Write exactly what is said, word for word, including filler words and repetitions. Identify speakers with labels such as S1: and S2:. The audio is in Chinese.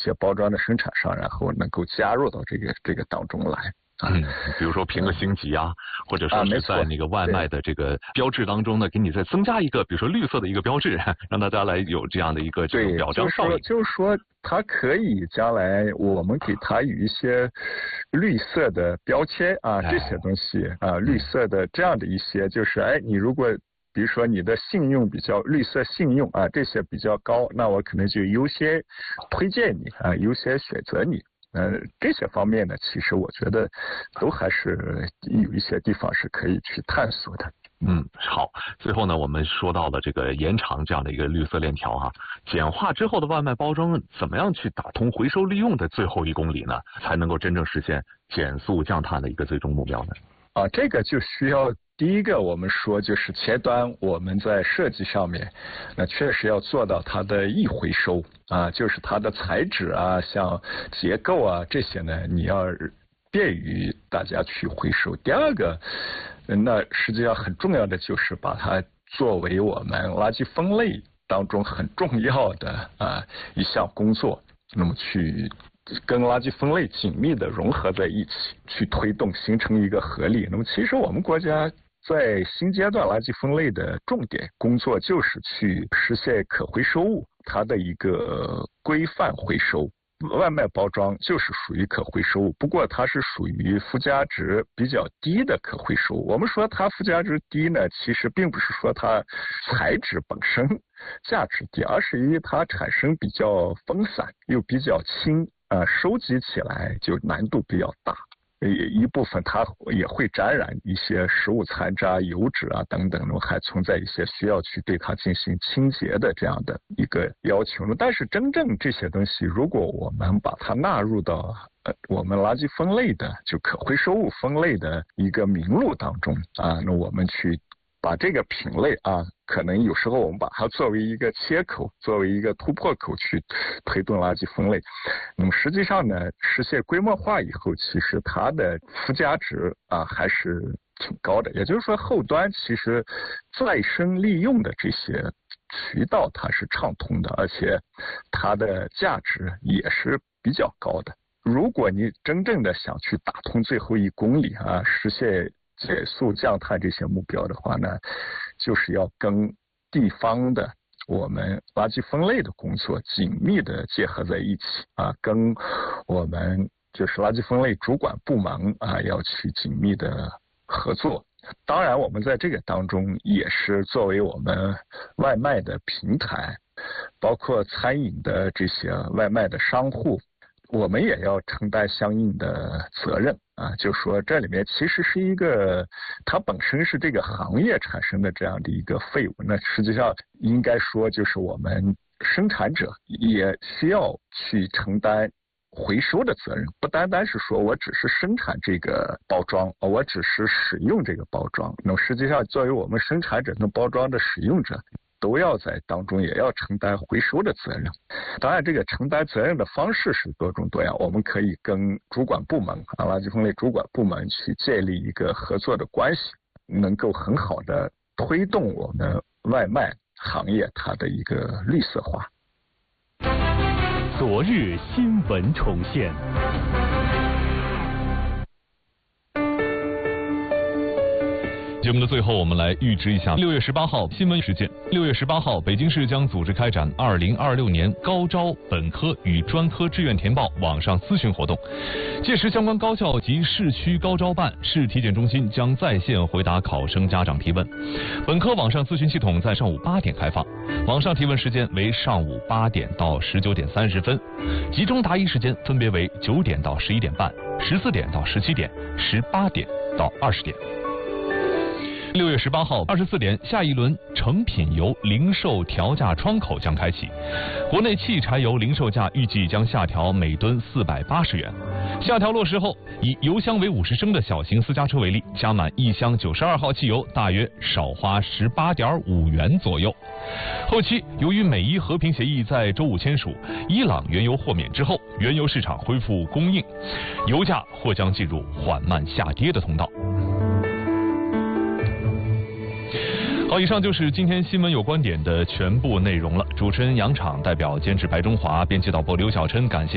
S1: 些包装的生产商，然后能够加入到这个这个当中来。
S2: 嗯，比如说评个星级啊，或者说是在那个外卖的这个标志当中呢，给你再增加一个，比如说绿色的一个标志，让大家来有这样的一个这种表彰效应。
S1: 就是说，它可以将来我们给它有一些绿色的标签啊，这些东西啊，绿色的这样的一些，就是哎，你如果比如说你的信用比较绿色信用啊，这些比较高，那我可能就优先推荐你啊，优先选择你。呃，这些方面呢，其实我觉得都还是有一些地方是可以去探索的。
S2: 嗯，好。最后呢，我们说到了这个延长这样的一个绿色链条哈、啊，简化之后的外卖包装怎么样去打通回收利用的最后一公里呢，才能够真正实现减速降碳的一个最终目标呢？
S1: 啊，这个就需要第一个我们说就是前端我们在设计上面，那确实要做到它的易回收啊，就是它的材质啊，像结构啊这些呢，你要便于大家去回收。第二个，那实际上很重要的就是把它作为我们垃圾分类当中很重要的啊一项工作，那么去跟垃圾分类紧密的融合在一起，去推动形成一个合力。那么其实我们国家在新阶段垃圾分类的重点工作就是去实现可回收物它的一个规范回收。外卖包装就是属于可回收物，不过它是属于附加值比较低的可回收物。我们说它附加值低呢，其实并不是说它材质本身价值低，而是因为它产生比较分散又比较轻，呃，收集起来就难度比较大。一部分它也会沾染一些食物残渣、油脂啊等等，还存在一些需要去对它进行清洁的这样的一个要求。但是真正这些东西，如果我们把它纳入到呃我们垃圾分类的就可回收物分类的一个名录当中啊，那我们去把这个品类啊，可能有时候我们把它作为一个切口，作为一个突破口去推动垃圾分类。那么实际上呢，实现规模化以后，其实它的附加值啊还是挺高的。也就是说，后端其实再生利用的这些渠道它是畅通的，而且它的价值也是比较高的。如果你真正的想去打通最后一公里啊，实现减速降碳这些目标的话呢，就是要跟地方的我们垃圾分类的工作紧密的结合在一起啊，跟我们就是垃圾分类主管部门啊要去紧密的合作。当然我们在这个当中也是作为我们外卖的平台，包括餐饮的这些外卖的商户，我们也要承担相应的责任啊，就说这里面其实是一个它本身是这个行业产生的这样的一个废物，那实际上应该说就是我们生产者也需要去承担回收的责任，不单单是说我只是生产这个包装，我只是使用这个包装，那么实际上作为我们生产者跟包装的使用者都要在当中也要承担回收的责任。当然这个承担责任的方式是多种多样，我们可以跟主管部门啊，垃圾分类主管部门去建立一个合作的关系，能够很好的推动我们外卖行业它的一个绿色化。
S3: 昨日新闻重现。
S4: 节目的最后，我们来预知一下六月十八号新闻事件。六月十八号，北京市将组织开展二零二六年高招本科与专科志愿填报网上咨询活动。届时，相关高校及市区高招办、市体检中心将在线回答考生家长提问。本科网上咨询系统在上午八点开放，网上提问时间为上午八点到十九点三十分，集中答疑时间分别为九点到十一点半、十四点到十七点、十八点到二十点。六月十八号二十四点，下一轮成品油零售调价窗口将开启。国内汽柴油零售价预计将下调每吨四百八十元。下调落实后，以油箱为五十升的小型私家车为例，加满一箱九十二号汽油大约少花十八点五元左右。后期由于美伊和平协议在周五签署，伊朗原油豁免之后，原油市场恢复供应，油价或将进入缓慢下跌的通道。好，以上就是今天新闻有观点的全部内容了。主持人杨昶代表监制白中华，编辑导播刘小琛，感谢。